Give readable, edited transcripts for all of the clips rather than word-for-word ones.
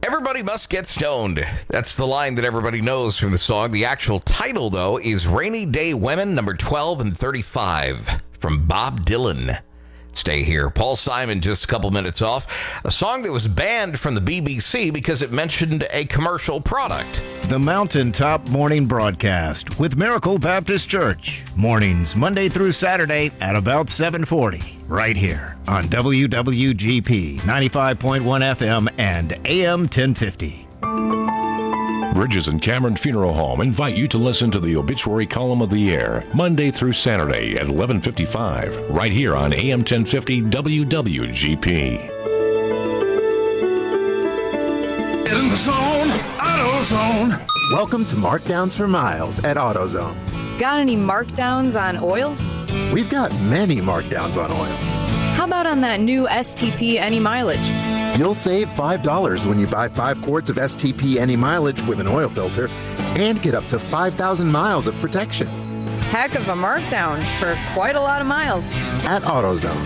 Everybody must get stoned. That's the line that everybody knows from the song. The actual title, though, is Rainy Day Women, number 12 and 35 from Bob Dylan. Stay here. Paul Simon, just a couple minutes off. A song that was banned from the BBC because it mentioned a commercial product. The Mountaintop Morning Broadcast with Miracle Baptist Church. Mornings, Monday through Saturday at about 7:40. Right here on WWGP 95.1 FM and AM 1050. Bridges and Cameron Funeral Home invite you to listen to the obituary column of the air, Monday through Saturday at 11:55, right here on AM 1050 WWGP. Get in the zone, AutoZone. Welcome to Markdowns for Miles at AutoZone. Got any markdowns on oil? We've got many markdowns on oil. How about on that new STP Any Mileage? You'll save $5 when you buy 5 quarts of STP Any Mileage with an oil filter and get up to 5,000 miles of protection. Heck of a markdown for quite a lot of miles. At AutoZone.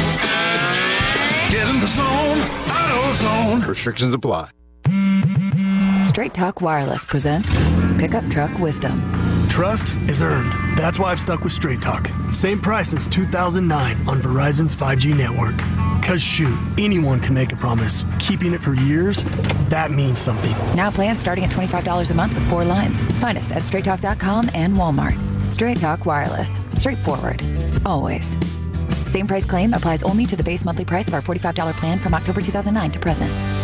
Get in the zone, AutoZone. Restrictions apply. Straight Talk Wireless presents Pickup Truck Wisdom. Trust is earned. That's why I've stuck with Straight Talk. Same price since 2009 on Verizon's 5G network. Cause shoot, anyone can make a promise. Keeping it for years, that means something. Now plans starting at $25 a month with 4 lines. Find us at straighttalk.com and Walmart. Straight Talk Wireless. Straightforward. Always. Same price claim applies only to the base monthly price of our $45 plan from October 2009 to present.